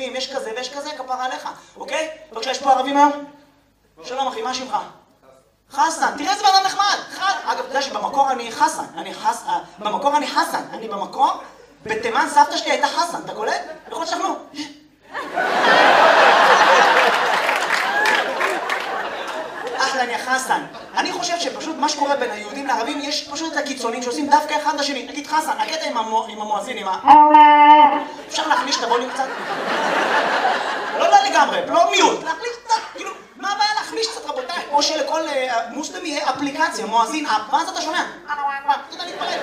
יהודים, יש כזה ויש כזה, כפרה עליך, אוקיי? בבקשה, יש פה ערבים היום? שלום אחי, מה שמך? חסן, תראה איזה בן אדם נחמד. אגב, אתה יודע שבמקור אני חסן, במקור אני חסן, אני במקור, בתימן סבתא שלי הייתה חסן, אתה קולט? יכול להיות שאנחנו... אחלן יא חסן. אני חושב שפשוט מה שקורה בין היהודים לערבים, יש פשוט את הקיצונים שעושים דווקא אחד לשני. נגיד חסן, הקטע עם המואזין, עם ה... אפשר להחליש את הווליום קצת? לא לגמרי, לא מיוט, להחליש קצת, כאילו, מה הבעיה להחליש קצת רבותיי? או שלכל מוסלם יהיה אפליקציה, מואזין, מה זה אתה שומע? אתה יודע להתפלל.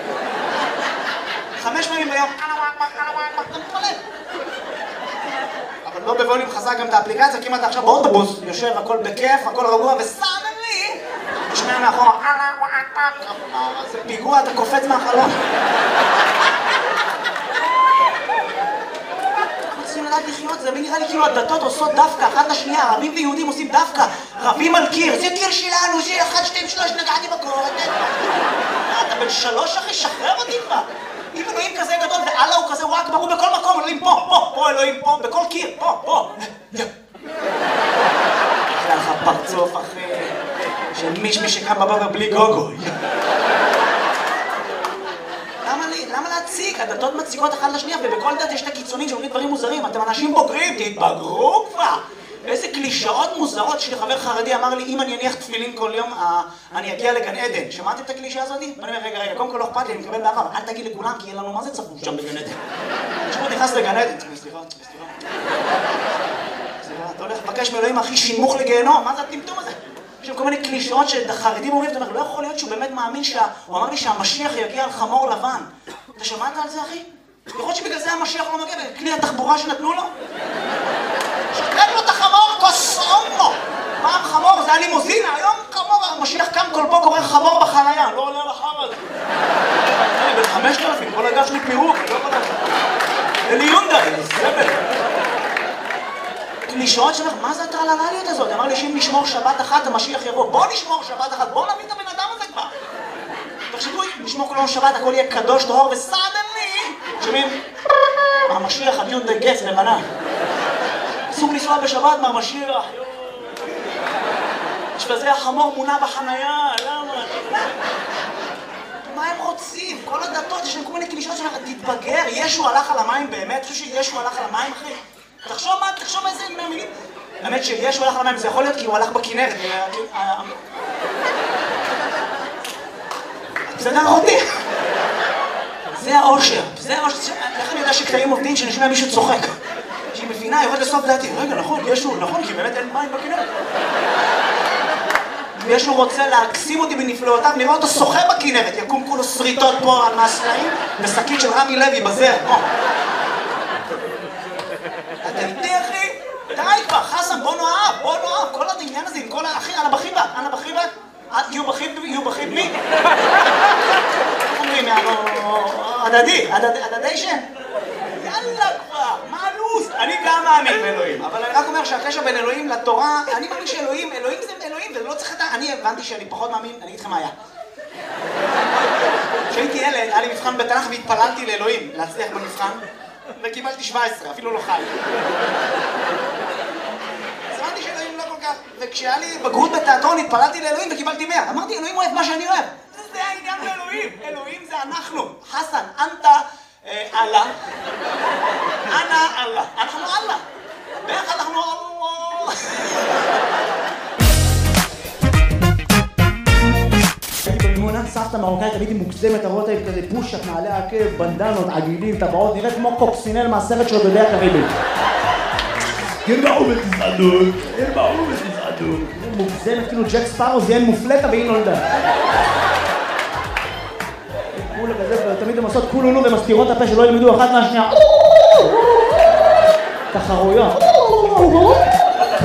5 פעמים ביום, אתה מתפלל. אבל לא בווליום חזק גם את האפליקציה, כי אם אתה עכשיו באוטובוס, יושב, הכל בכיף, הכל רגוע, וסאנלי! תשמע מאחורה, זה פיגוע, אתה קופץ מהחלון. אנחנו צריכים לדעת לחיות, זה נראה לי כאילו הדתות עושות דווקא, אחת לשנייה, ערבים ויהודים עושים דווקא, רבים על קיר, זה קיר שלנו, זה 1, 2, 3, נגעתי בקור, אתה בן 3 אחי, שחרר אותי כבר. אם אלוהים כזה גדול ואללה הוא כזה וואק ברור בכל מקום, אלוהים פה, אלוהים פה, בכל קיר, פה. אחלה לך פרצוף אחי, של מישמי שקם בבוקר בלי גוגו. למה להציג? הדתות מציקות אחת לשנייה, ובכל דת יש את הקיצונים שאומרים דברים מוזרים. אתם אנשים בוגרים, תתבגרו כבר! איזה קלישאות מוזרות. שלי חבר חרדי אמר לי, אם אני אניח תפילין כל יום, אני אגיע לגן עדן. שמעתם את הקלישה הזאת? ואני אומר, רגע, קודם כל לא אכפת לי, אני מקבל באהבה, אל תגיד לכולם, כי יהיה לנו מה זה צפוף שם בגן עדן. תשמעו, נכנס לגן עדן. סליחה. אתה הולך לבקש מאלוהים הכי שימוך לגיהנום, מה זה הטמטום הזה? יש שם כל מיני קלישאות שחרדים אומרים, אתה אומר, לא יכול להיות שהוא באמת מאמין הוא אמר לי שהמשיח יגיע על חמור לבן. אתה שמעת על זה, אחי? יכול להיות שבגלל זה המשיח לא מגיע, בכלי התחבורה שנתנו לו? שתרק לו את החמור, כוסום לו! פעם חמור זה היה לימוזינה, היום חמור, המשיח קם כל בוקר קורא חמור בחנייה, לא עולה על החר הזה. אני בן 5,000, כל הגב שלי פירוק, אני לא יכול לעשות. אלי יונדאי, סבל. קלישאות שלך, מה זה הטרללליות הזאת? אמר לי שאם נשמור שבת אחת, המשיח יבוא. בוא נשמור שבת אחת, בוא נביא את הבן אדם הזה כבר. תחשבו, נשמור כל יום שבת, הכל יהיה קדוש, טהור וסדני. שומעים? המשיח, הדיונדאי גץ, לבנה. אסור לנסוע בשבת מהמשיח. יש בזה החמור מונע בחנייה, למה? מה הם רוצים? כל הדתות, יש להם כל מיני קלישות שלך, תתבגר, ישו הלך על המים באמת? חושב שישו הלך על המים, אחי? תחשוב איזה מילים. האמת שישו הלך על המים, זה יכול להיות כי הוא הלך בכנרת. בסדר אותי? זה האושר. איך אני יודע שקטעים עובדים שנשמע מישהו צוחק? שהיא מבינה, יורד לסוף דעתי. רגע, נכון, ישו, נכון, כי באמת אין מים בכנרת. וישו רוצה להקסים אותי בנפלאותיו, נראה אותו שוחה בכנרת, יקום כולו שריטות פה על מהסלעים, ושקית של רמי לוי בזר. אתה איתי, אחי? די כבר, חסן, בוא נאהב, כל העניין הזה עם כל האחי, אנה בחיבה? יהיו בחיב מי? איך אומרים, הדדיישן? יאללה כבר, מה הלו"ז? אני גם מאמין באלוהים, אבל אני רק אומר שהקשר בין אלוהים לתורה, אני מאמין שאלוהים זה אלוהים, ולא צריך אני הבנתי שאני פחות מאמין, אני אגיד לכם מה היה. כשהייתי ילד, היה לי מבחן בתנ"ך והתפללתי לאלוהים, להצליח במבחן, וקיבלתי 17, אפילו לא חי. אז הבנתי שאלוהים לא כל כך, וכשהיה לי בגרות בתיאטרון התפללתי לאלוהים וקיבלתי 100. אמרתי, אלוהים אוהב מה שאני אוהב. זה העניין לאלוהים, אלוהים זה אנחנו. חסן, אנטה, אללה. אנא אללה. אנחנו אללה. ביחד אנחנו אללה. הייתי במימונה, סבתא מרוקאית, הייתי מוקסמת, הרואות הייתי כזה פושט, נעלי עקב, בנדנות, עגילים, טבעות, נראית כמו קוקסינל מהסרט שלו בדרך הקריבית. ירבעו בתזעדו. מוגזמת, כאילו ג'ק ספארו זיין מופלטה והיא נולדה. כולה כזה, תמיד הם עושות כולונו ומסתירות הפה שלא ילמדו אחת מהשנייה. תחרויות.